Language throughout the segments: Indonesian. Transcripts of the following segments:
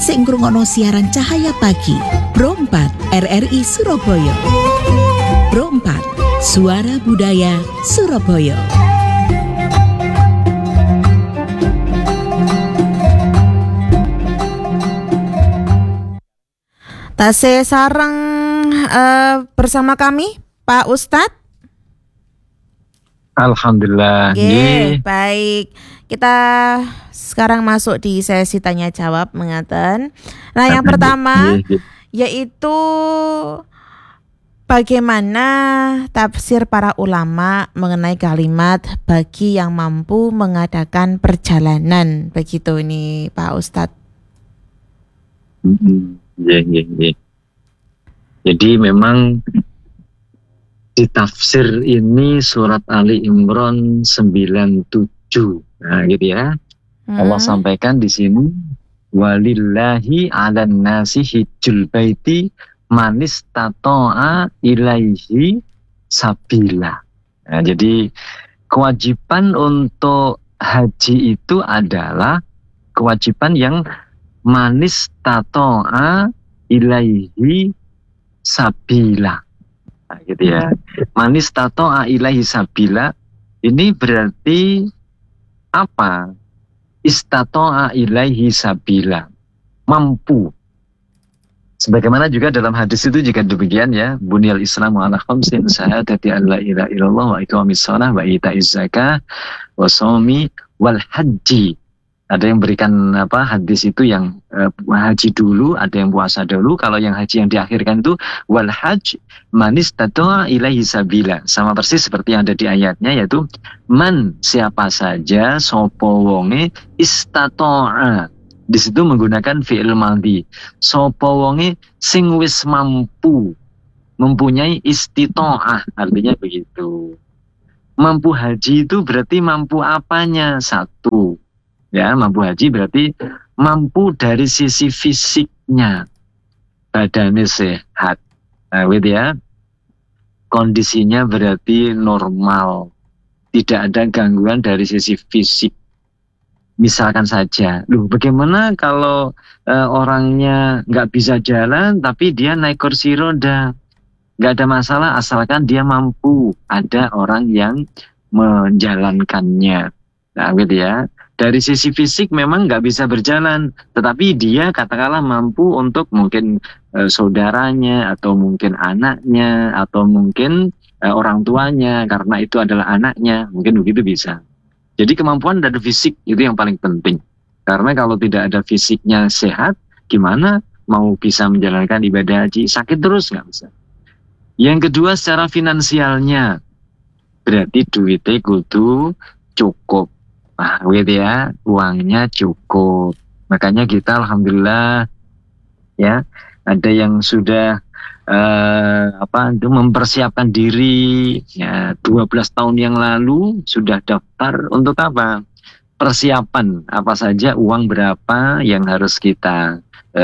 sing ngrungokno siaran Cahaya Pagi Pro 4 RRI Surabaya. Pro 4 Suara Budaya Surabaya. Tasih sareng bersama kami Pak Ustadz. Alhamdulillah. Baik. Kita sekarang masuk di sesi tanya jawab mengaten. Nah, yang pertama yaitu bagaimana tafsir para ulama mengenai kalimat bagi yang mampu mengadakan perjalanan, begitu ini Pak Ustadz. Jadi memang di tafsir ini surat Ali Imran 97. Nah, gitu ya. Allah sampaikan di sini walillahi 'alan nasi hijjul baiti man istata'a ilaihi sabila. Nah, jadi kewajiban untuk haji itu adalah kewajiban yang man istata'a ilaihi sabila. Nah, gitu ya. Man istata'a ilaihi sabila ini berarti apa? Istata'a ilaihi sabila, mampu. Sebagaimana juga dalam hadis itu juga demikian ya, bunyal islamu ala khamsin syahadati an la ilaha illallah wa iqamis shalah wa ita'iz zakah wa shaumi wal haji. Ada yang berikan hadis itu yang haji dulu, ada yang puasa dulu. Kalau yang haji yang diakhirkan itu wal hajj man istata'a ilaihi sabila. Sama persis seperti yang ada di ayatnya, yaitu man, siapa saja, sopo wonge istata'a. Di situ menggunakan fi'il madhi. Sopo wonge sing wis mampu, mempunyai istita'ah, artinya begitu. Mampu haji itu berarti mampu apanya? Satu, ya, mampu haji berarti mampu dari sisi fisiknya, badannya sehat, gitu ya, kondisinya berarti normal, tidak ada gangguan dari sisi fisik. Misalkan saja, bagaimana kalau orangnya nggak bisa jalan tapi dia naik kursi roda, nggak ada masalah asalkan dia mampu, ada orang yang menjalankannya, nah gitu ya. Dari sisi fisik memang nggak bisa berjalan, tetapi dia katakanlah mampu untuk mungkin saudaranya, atau mungkin anaknya, atau mungkin orang tuanya, karena itu adalah anaknya, mungkin begitu bisa. Jadi kemampuan dari fisik itu yang paling penting. Karena kalau tidak ada fisiknya sehat, gimana mau bisa menjalankan ibadah haji? Sakit terus nggak bisa. Yang kedua secara finansialnya, berarti duitnya kudu cukup. Nah, gitu ya, uangnya cukup. Makanya kita alhamdulillah ya, ada yang sudah mempersiapkan diri ya, 12 tahun yang lalu sudah daftar untuk apa? Persiapan apa saja, uang berapa yang harus kita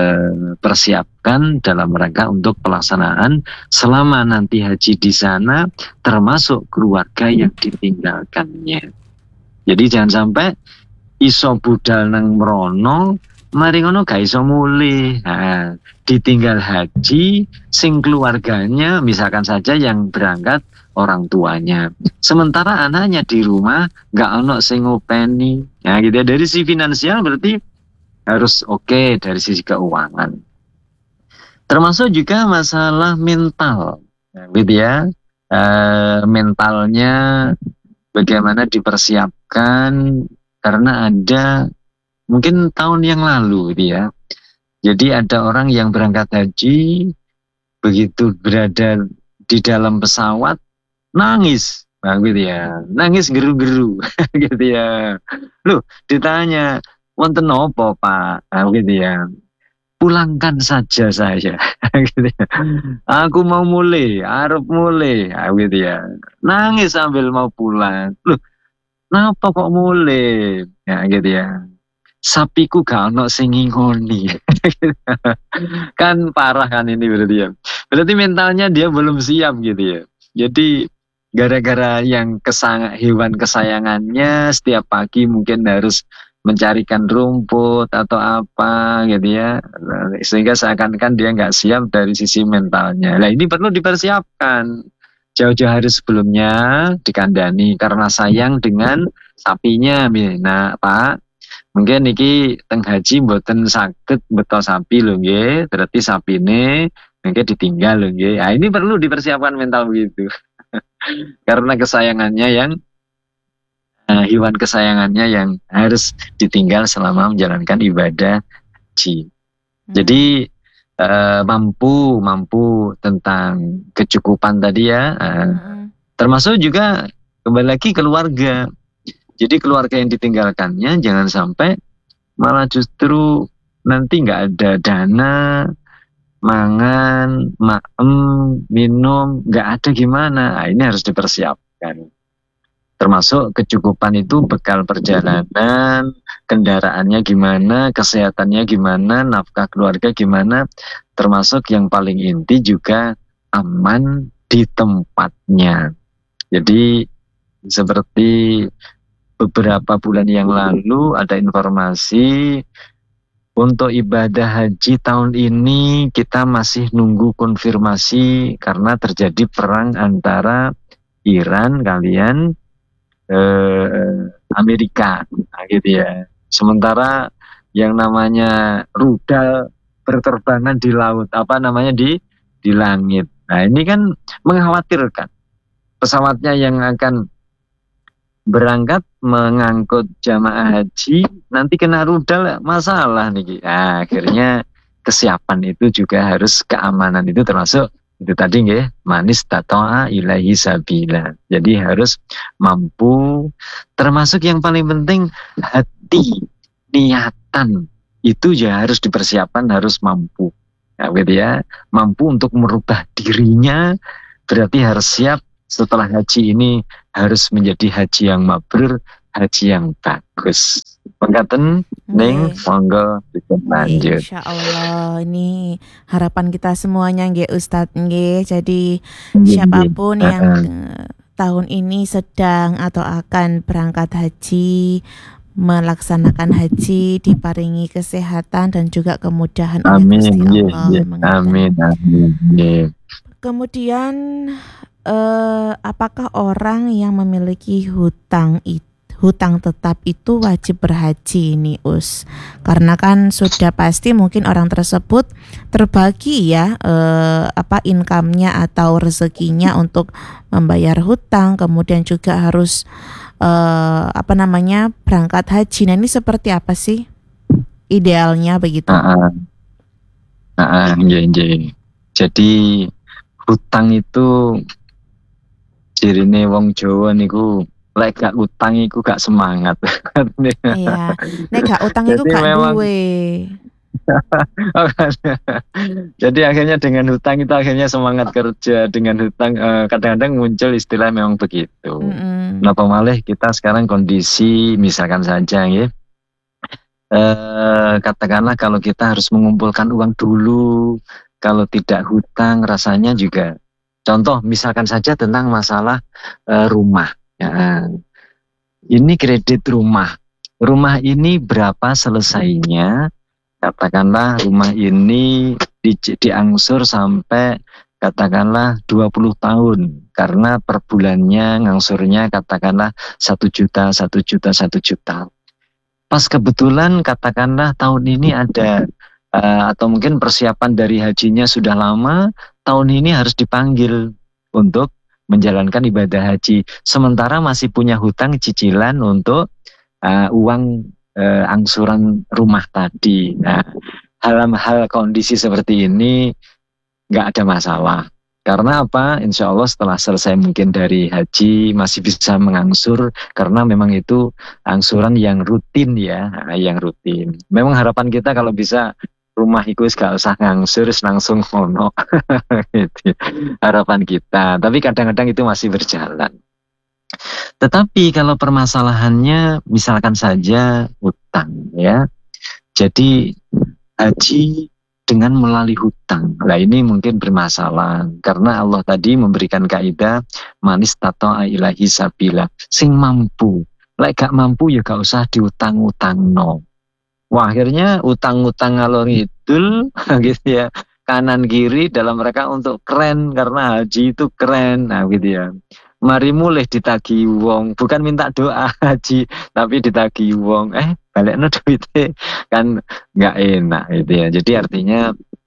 persiapkan dalam rangka untuk pelaksanaan selama nanti haji di sana, termasuk keluarga yang ditinggalkannya. Jadi jangan sampai iso budal nang mrono, mari ngono gak iso mulih. Nah, ditinggal haji, sing keluarganya misalkan saja yang berangkat orang tuanya. Sementara anaknya di rumah gak ono sing ngopeni. Nah, gitu ya. Dari sisi finansial berarti harus oke dari sisi keuangan. Termasuk juga masalah mental. Nah, gitu ya. Mentalnya bagaimana dipersiapkan, karena ada mungkin tahun yang lalu gitu ya. Jadi ada orang yang berangkat haji, begitu berada di dalam pesawat nangis, gitu ya. Nangis geru-geru gitu ya. Loh, ditanya, wonten opo, Pak? Gitu ya. Pulangkan saja saya. Gitu ya. Aku mau mulai, arep mulai, gitu ya. Nangis sambil mau pulang. Loh, kenapa kok mulai? Ya gitu ya. Sapiku gak ono sing ngingoni. Kan parah kan ini berarti ya. Berarti mentalnya dia belum siap gitu ya. Jadi gara-gara yang hewan kesayangannya setiap pagi mungkin harus mencarikan rumput atau apa gitu ya, sehingga seakan-akan dia nggak siap dari sisi mentalnya. Nah ini perlu dipersiapkan jauh-jauh hari sebelumnya, dikandani karena sayang dengan sapinya. Nah Pak, mungkin niki teng haji mboten saged beto sapi lho nggih, berarti sapine mungkin ditinggal lho nggih. Nah ini perlu dipersiapkan mental begitu. Karena kesayangannya yang hewan kesayangannya yang harus ditinggal selama menjalankan ibadah haji. Jadi mampu tentang kecukupan tadi ya, termasuk juga kembali lagi keluarga. Jadi keluarga yang ditinggalkannya jangan sampai malah justru nanti nggak ada dana, mangan, minum, nggak ada gimana. Nah, ini harus dipersiapkan. Termasuk kecukupan itu bekal perjalanan, kendaraannya gimana, kesehatannya gimana, nafkah keluarga gimana, termasuk yang paling inti juga aman di tempatnya. Jadi seperti beberapa bulan yang lalu ada informasi untuk ibadah haji tahun ini kita masih nunggu konfirmasi karena terjadi perang antara Iran kalian Amerika, nah, gitu ya. Sementara yang namanya rudal berterbangan di laut, apa namanya di langit. Nah ini kan mengkhawatirkan pesawatnya yang akan berangkat mengangkut jamaah haji nanti kena rudal masalah nih. Nah, akhirnya kesiapan itu juga harus, keamanan itu termasuk itu tadi nggih, manis tatoa ilahi sabila. Jadi harus mampu, termasuk yang paling penting hati, niatan itu ya harus dipersiapkan, harus mampu. Nah, gitu ya, mampu untuk merubah dirinya, berarti harus siap setelah haji ini harus menjadi haji yang mabrur, haji yang bagus. Pengkaten ning monggo lanjut. Insya Allah, ini harapan kita semuanya nggih Ustadz nggih. Jadi siapapun yang tahun ini sedang atau akan berangkat haji, melaksanakan haji, diparingi kesehatan dan juga kemudahan oleh Gusti Allah. Amin. Kemudian apakah orang yang memiliki hutang tetap itu wajib berhaji ini Us? Karena kan sudah pasti mungkin orang tersebut terbagi ya income-nya atau rezekinya untuk membayar hutang, kemudian juga harus berangkat haji. Nah ini seperti apa sih idealnya begitu? Jadi hutang itu jirine wong Jawa niku lek gak utang iku gak semangat. Iya, nek gak utang iku gak duwe. Jadi akhirnya dengan hutang itu akhirnya semangat kerja. Dengan hutang kadang-kadang muncul istilah memang begitu. Napa malih kita sekarang kondisi misalkan saja ya, katakanlah kalau kita harus mengumpulkan uang dulu, kalau tidak hutang rasanya juga. Contoh misalkan saja tentang masalah rumah. Ya. Ini kredit rumah. Rumah ini berapa selesainya? Katakanlah rumah ini diangsur sampai katakanlah 20 tahun. Karena per bulannya ngangsurnya katakanlah 1 juta. Pas kebetulan katakanlah tahun ini ada atau mungkin persiapan dari hajinya sudah lama, tahun ini harus dipanggil untuk menjalankan ibadah haji. Sementara masih punya hutang cicilan untuk uang angsuran rumah tadi. Nah, hal kondisi seperti ini nggak ada masalah. Karena apa? Insya Allah setelah selesai mungkin dari haji masih bisa mengangsur karena memang itu angsuran yang rutin ya, yang rutin. Memang harapan kita kalau bisa rumah itu gak usah ngangsur langsung ono. Gitu. Harapan kita. Tapi kadang-kadang itu masih berjalan. Tetapi kalau permasalahannya misalkan saja utang ya. Jadi haji dengan melalui hutang. Nah ini mungkin bermasalah karena Allah tadi memberikan kaidah manis tato'a ilahi sabila, sing mampu lek gak mampu ya gak usah diutang-utangno. Wah, akhirnya utang-utang ngalor ngidul gitu ya, kanan kiri dalam mereka untuk keren karena haji itu keren, nah gitu ya. Mari mulai ditagi wong, bukan minta doa haji, tapi ditagi wong, balekno duitnya kan nggak enak gitu ya. Jadi artinya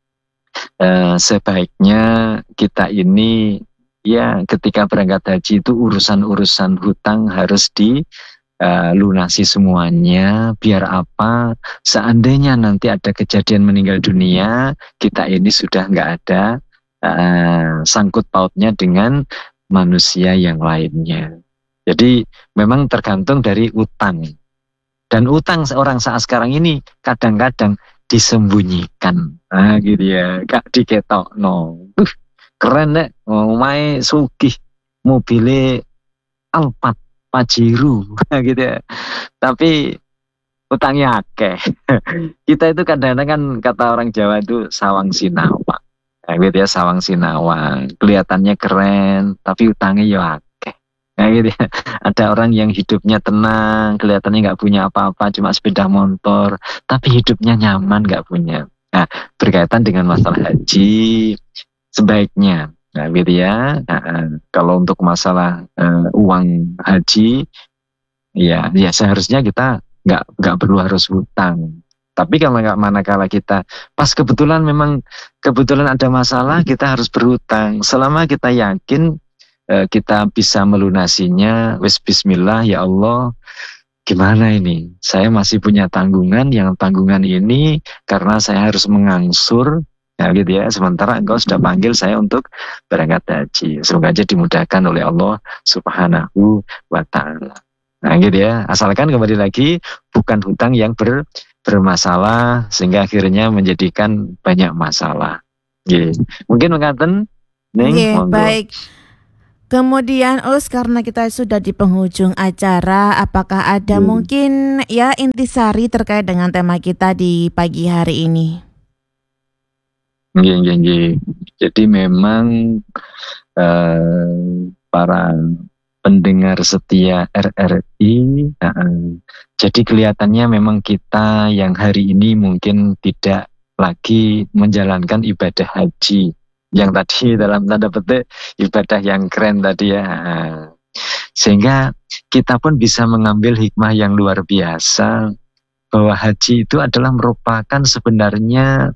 sebaiknya kita ini ya ketika berangkat haji itu urusan-urusan hutang harus lunasi semuanya, biar apa, seandainya nanti ada kejadian meninggal dunia, kita ini sudah nggak ada sangkut pautnya dengan manusia yang lainnya. Jadi memang tergantung dari utang, dan utang seorang saat sekarang ini kadang-kadang disembunyikan, gitu ya, gak diketok, no, keren deh, omahe sugih, mobilnya Alphard Pajero gitu ya. Tapi utangnya akeh. Kita itu kadang-kadang kan kata orang Jawa itu sawang sinawang. Nah, gitu ya, sawang sinawang. Kelihatannya keren, tapi utangnya ya akeh. Nah, gitu ya. Ada orang yang hidupnya tenang, kelihatannya nggak punya apa-apa, cuma sepeda motor, tapi hidupnya nyaman, nggak punya. Nah, berkaitan dengan masalah haji, sebaiknya nah gitu ya. Kalau untuk masalah uang haji, ya seharusnya kita nggak perlu harus hutang. Tapi kalau manakala kita pas kebetulan ada masalah, kita harus berhutang. Selama kita yakin kita bisa melunasinya, wis bismillah, ya Allah, gimana ini? Saya masih punya tanggungan, yang tanggungan ini karena saya harus mengangsur. Ya gitu ya, sementara engkau sudah panggil saya untuk berangkat haji. Semoga aja dimudahkan oleh Allah Subhanahu wa ta'ala. Nah gitu ya, asalkan kembali lagi bukan hutang yang bermasalah sehingga akhirnya menjadikan banyak masalah. Gitu. Mungkin mengatakan baik. Kemudian karena kita sudah di penghujung acara, apakah ada mungkin ya intisari terkait dengan tema kita di pagi hari ini? Jadi memang para pendengar setia RRI, jadi kelihatannya memang kita yang hari ini mungkin tidak lagi menjalankan ibadah haji yang tadi dalam tanda petik ibadah yang keren tadi ya, sehingga kita pun bisa mengambil hikmah yang luar biasa bahwa haji itu adalah merupakan sebenarnya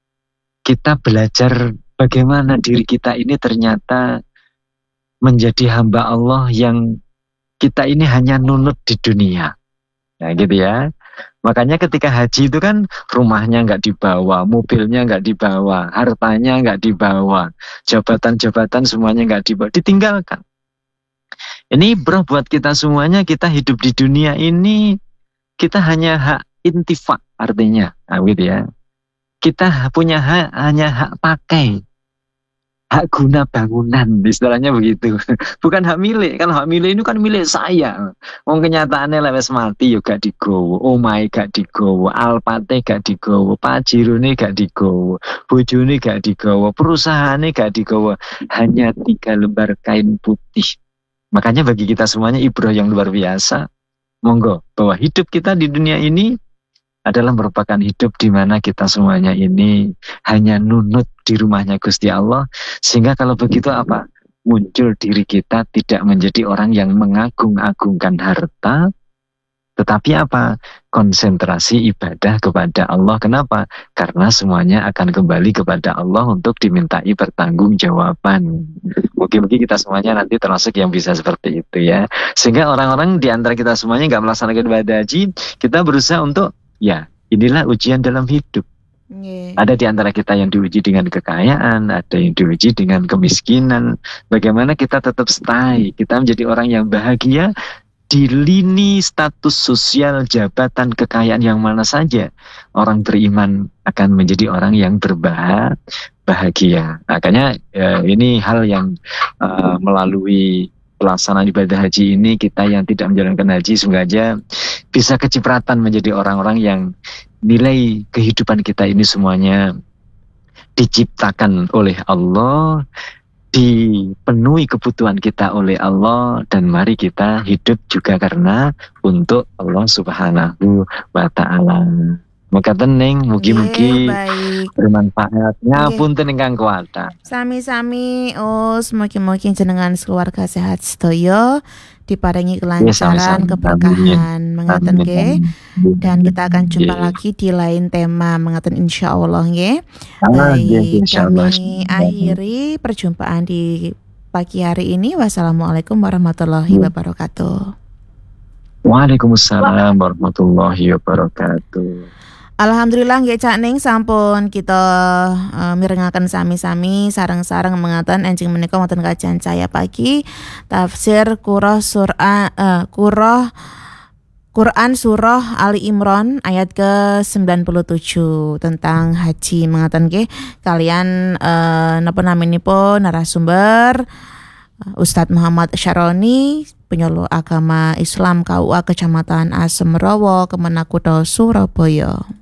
kita belajar bagaimana diri kita ini ternyata menjadi hamba Allah yang kita ini hanya nunut di dunia. Nah gitu ya. Makanya ketika haji itu kan rumahnya nggak dibawa, mobilnya nggak dibawa, hartanya nggak dibawa, jabatan-jabatan semuanya nggak dibawa, ditinggalkan. Ini bro, buat kita semuanya, kita hidup di dunia ini, kita hanya hak intifak artinya. Nah gitu ya. Kita punya hak, hanya hak pakai, hak guna bangunan, istilahnya begitu. Bukan hak milik. Kalau hak milik itu kan milik saya. Wong kenyataannya lewes mati yo gak digowo, omahe gak digowo, alpate gak digowo, pajirone gak digowo, bojone gak digowo, perusahaane gak digowo. Hanya 3 lembar kain putih. Makanya bagi kita semuanya ibrah yang luar biasa. Monggo, bahwa hidup kita di dunia ini adalah merupakan hidup di mana kita semuanya ini hanya nunut di rumahnya Gusti Allah, sehingga kalau begitu apa? Muncul diri kita tidak menjadi orang yang mengagung-agungkan harta, tetapi apa? Konsentrasi ibadah kepada Allah. Kenapa? Karena semuanya akan kembali kepada Allah untuk dimintai pertanggungjawaban. Mungkin kita semuanya nanti termasuk yang bisa seperti itu ya. Sehingga orang-orang di antara kita semuanya nggak melaksanakan ibadah haji, kita berusaha untuk ya, inilah ujian dalam hidup. Ada di antara kita yang diuji dengan kekayaan, ada yang diuji dengan kemiskinan. Bagaimana kita tetap stay, kita menjadi orang yang bahagia di lini status sosial, jabatan, kekayaan yang mana saja. Orang beriman akan menjadi orang yang berbahagia. Makanya ini hal yang melalui pelaksanaan ibadah haji ini, kita yang tidak menjalankan haji semoga aja bisa kecipratan menjadi orang-orang yang nilai kehidupan kita ini semuanya diciptakan oleh Allah dipenuhi kebutuhan kita oleh Allah, dan mari kita hidup juga karena untuk Allah Subhanahu wa Ta'ala. Maka tening mugi-mugi baik. bermanfaat. Ngapunten ingkang kuwata. Sami-sami mugi-mugi jenengan keluarga sehat sedaya, diparingi kelancaran, sami-sami. keberkahan mengaten nggih. Dan kita akan jumpa Nggih. lagi di lain tema mengaten insyaallah nggih. Ah, nggih, Baik, insyaallah. kami akhiri perjumpaan di pagi hari ini. Wassalamualaikum warahmatullahi wabarakatuh. Waalaikumsalam warahmatullahi wabarakatuh. Alhamdulillah nggih Cak Ning sampun kita mirengaken sami-sami sareng-sareng mengaten enjing menika wonten kajian cahaya pagi tafsir Quran surah Ali Imran ayat ke-97 tentang haji mengaten nggih kalian napa naminipun narasumber Ustadz Muhammad Syaroni, penyuluh agama Islam KUA Kecamatan Asem Rawo, Kemenak Kutha Surabaya.